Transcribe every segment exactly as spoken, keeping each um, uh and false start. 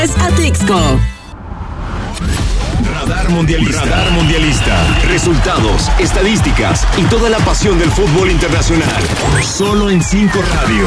Es Atlixco. Radar Mundialista. Radar Mundialista. Resultados, estadísticas y toda la pasión del fútbol internacional. Solo en cinco Radio.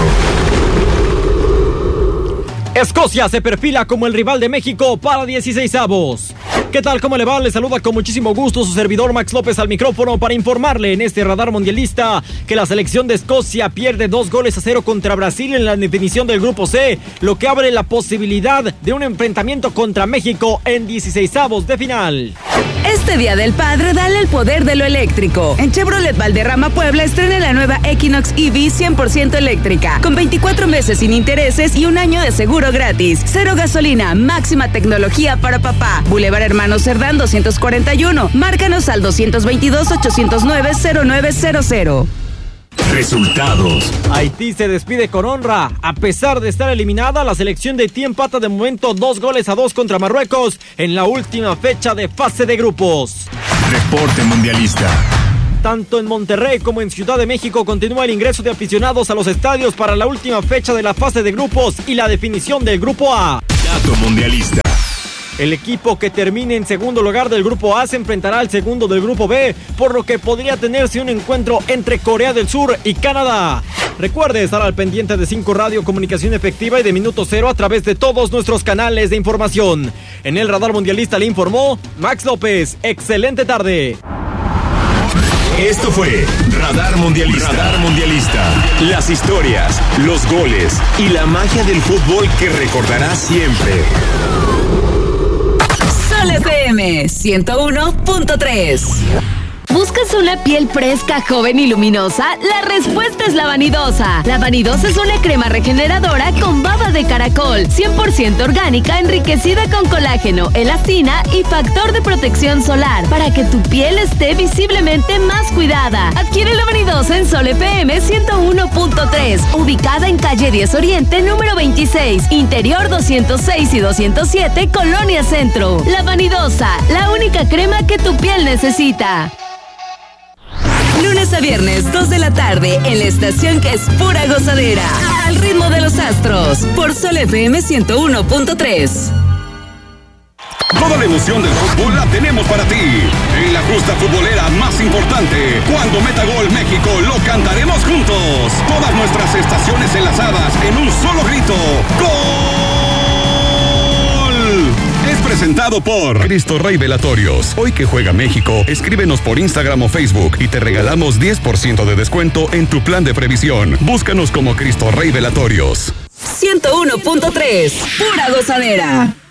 Escocia se perfila como el rival de México para dieciseisavos. ¿Qué tal? ¿Cómo le va? Le saluda con muchísimo gusto su servidor Max López al micrófono para informarle en este Radar Mundialista que la selección de Escocia pierde dos goles a cero contra Brasil en la definición del Grupo C, lo que abre la posibilidad de un enfrentamiento contra México en dieciseisavos de final. Este Día del Padre, dale el poder de lo eléctrico. En Chevrolet Valderrama Puebla estrena la nueva Equinox E V cien por ciento eléctrica, con veinticuatro meses sin intereses y un año de seguro gratis. Cero gasolina, máxima tecnología para papá. Boulevard Hermanos Cerdán doscientos cuarenta y uno. Márcanos al doscientos veintidós, ochocientos nueve, cero nueve cero cero. Resultados. Haití se despide con honra. A pesar de estar eliminada, la selección de Haití empata de momento dos goles a dos contra Marruecos en la última fecha de fase de grupos. Reporte Mundialista. Tanto en Monterrey como en Ciudad de México continúa el ingreso de aficionados a los estadios para la última fecha de la fase de grupos y la definición del Grupo A. Dato Mundialista. El equipo que termine en segundo lugar del Grupo A se enfrentará al segundo del Grupo B, por lo que podría tenerse un encuentro entre Corea del Sur y Canadá. Recuerde estar al pendiente de cinco Radio, comunicación efectiva y de Minuto Cero a través de todos nuestros canales de información. En el Radar Mundialista le informó Max López. Excelente tarde. Esto fue Radar Mundialista. Radar Mundialista. Las historias, los goles y la magia del fútbol que recordarás siempre. Sol F M ciento uno punto tres. ¿Buscas una piel fresca, joven y luminosa? La respuesta es la Vanidosa. La Vanidosa es una crema regeneradora con baba de caracol, cien por ciento orgánica, enriquecida con colágeno, elastina y factor de protección solar, para que tu piel esté visiblemente más cuidada. Adquiere la Vanidosa en Sol F M ciento uno punto tres, ubicada en calle diez Oriente, número veintiséis, interior doscientos seis y doscientos siete, Colonia Centro. La Vanidosa, la única crema que tu piel necesita. Lunes a viernes, dos de la tarde, en la estación que es pura gozadera. Al ritmo de los astros, por Sol F M ciento uno punto tres. Toda la emoción del fútbol la tenemos para ti. En la justa futbolera más importante, cuando meta gol México, lo cantaremos juntos. Todas nuestras estaciones enlazadas en un solo grito. ¡Gol! Es presentado por Cristo Rey Velatorios. Hoy que juega México, escríbenos por Instagram o Facebook y te regalamos diez por ciento de descuento en tu plan de previsión. Búscanos como Cristo Rey Velatorios. ciento uno punto tres, pura gozadera.